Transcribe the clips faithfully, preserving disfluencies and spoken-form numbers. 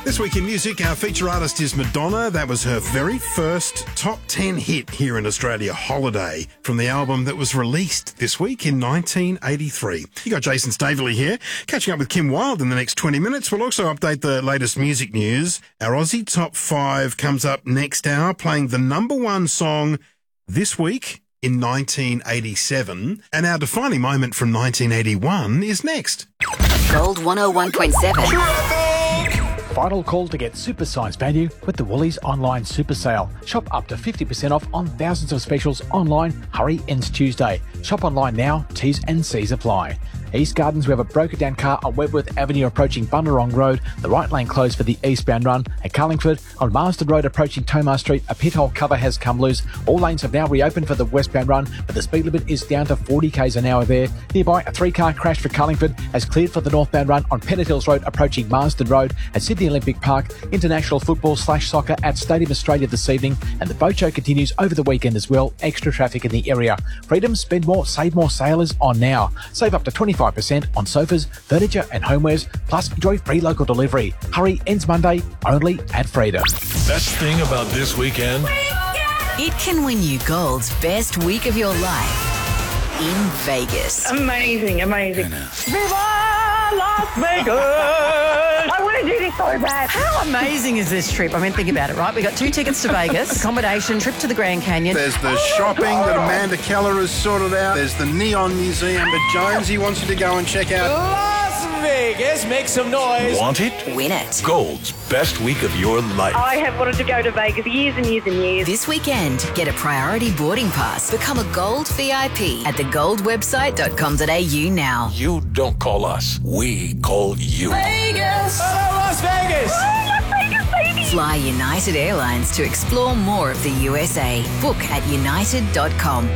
This week in music, our feature artist is Madonna. That was her very first top ten hit here in Australia, Holiday, from the album that was released this week in nineteen eighty-three. You got Jason Staveley here, catching up with Kim Wilde in the next twenty minutes. We'll also update the latest music news. Our Aussie Top five comes up next hour, playing the number one song this week in nineteen eighty-seven. And our defining moment from nineteen eighty-one is next. Gold one oh one point seven. Final call to get supersized value with the Woolies online super sale. Shop up to fifty percent off on thousands of specials online. Hurry ends Tuesday. Shop online now. T's and C's apply. East Gardens, we have a broken down car on Webworth Avenue approaching Bunderong Road, the right lane closed for the eastbound run. At Carlingford, on Marsden Road approaching Tomar Street, a pit hole cover has come loose. All lanes have now reopened for the westbound run, but the speed limit is down to forty k's an hour there. Nearby, a three-car crash for Carlingford has cleared for the northbound run on Pennant Hills Road approaching Marsden Road. At Sydney Olympic Park, international football slash soccer at Stadium Australia this evening, and the boat show continues over the weekend as well. Extra traffic in the area. Freedom, spend more, save more sale is on now. Save up to twenty-five percent on sofas, furniture and homewares, plus enjoy free local delivery. Hurry ends Monday, only at Freedom. Best thing about this weekend? It can win you Gold's best week of your life in Vegas. Amazing, amazing. Viva Las Vegas! I want to do this so bad. How amazing is this trip? I mean, think about it, right? We got two tickets to Vegas, accommodation, trip to the Grand Canyon. There's the shopping that Amanda Keller has sorted out. There's the Neon Museum that Jonesy wants you to go and check out. Las Vegas, make some noise. Want it? Win it. Gold's best week of your life. I have wanted to go to Vegas years and years and years. This weekend, get a priority boarding pass. Become a Gold V I P at the gold website dot com dot a u now. You don't call us, we call you. Vegas! Hello, Las Vegas! Oh, Las Vegas, baby! Fly United Airlines to explore more of the U S A. Book at united dot com.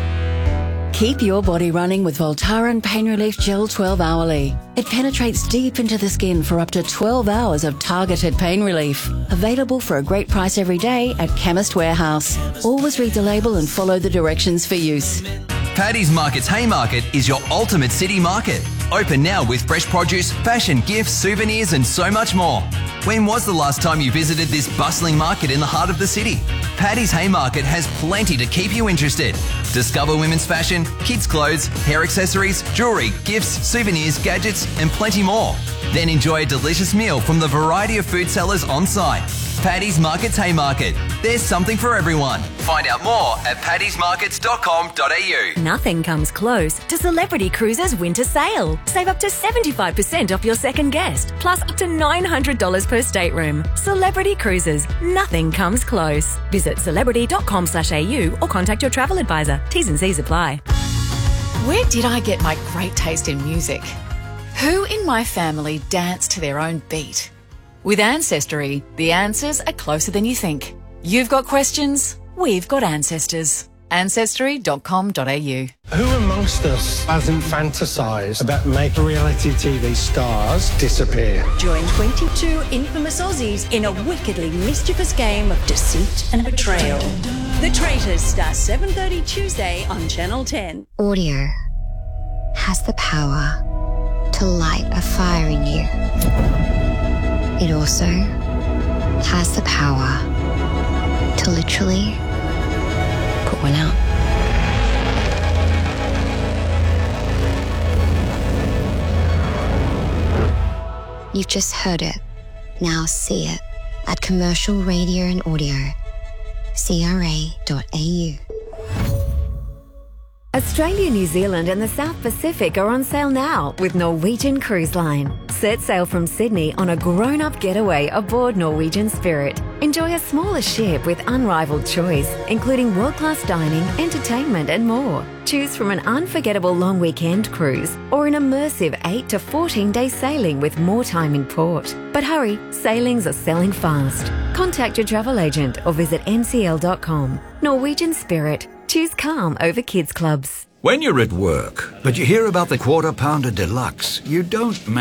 Keep your body running with Voltaren Pain Relief Gel twelve hourly. It penetrates deep into the skin for up to twelve hours of targeted pain relief. Available for a great price every day at Chemist Warehouse. Always read the label and follow the directions for use. Paddy's Market's Haymarket is your ultimate city market. Open now with fresh produce, fashion, gifts, souvenirs and so much more. When was the last time you visited this bustling market in the heart of the city? Paddy's Haymarket has plenty to keep you interested. Discover women's fashion, kids' clothes, hair accessories, jewellery, gifts, souvenirs, gadgets and plenty more. Then enjoy a delicious meal from the variety of food sellers on site. Paddy's Market's Haymarket. There's something for everyone. Find out more at paddys markets dot com dot a u. Nothing comes close to Celebrity Cruises Winter Sale. Save up to seventy-five percent off your second guest, plus up to nine hundred dollars per stateroom. Celebrity Cruises. Nothing comes close. Visit celebrity dot com slash a u or contact your travel advisor. T's and C's apply. Where did I get my great taste in music? Who in my family dance to their own beat? With Ancestry, the answers are closer than you think. You've got questions, we've got ancestors. ancestry dot com dot a u. Who amongst us hasn't fantasised about making reality T V stars disappear? Join twenty-two infamous Aussies in a wickedly mischievous game of deceit and betrayal. The Traitors starts seven thirty Tuesday on Channel ten. Audio has the power to light a fire in you. It also has the power to literally put one out. You've just heard it. Now see it at Commercial Radio and Audio, c r a dot a u. Australia, New Zealand and the South Pacific are on sale now with Norwegian Cruise Line. Set sail from Sydney on a grown-up getaway aboard Norwegian Spirit. Enjoy a smaller ship with unrivaled choice, including world-class dining, entertainment and more. Choose from an unforgettable long weekend cruise or an immersive eight to fourteen day sailing with more time in port. But hurry, sailings are selling fast. Contact your travel agent or visit n c l dot com. Norwegian Spirit. Choose calm over kids clubs. When you're at work, but you hear about the Quarter Pounder Deluxe, you don't